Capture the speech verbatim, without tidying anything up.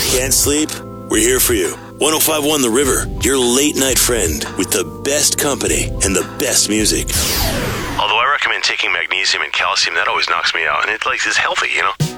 Can't sleep? We're here for you. one oh five point one The River, your late night friend with the best company and the best music. Although I recommend taking magnesium and calcium, that always knocks me out, and it like is healthy, you know?